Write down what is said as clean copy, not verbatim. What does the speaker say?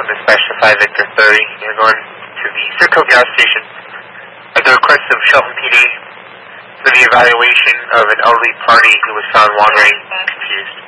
from Dispatch to 5 Victor 30. You're going to the Citgo gas station at the request of Shelton PD for the evaluation of an elderly party who was found wandering confused.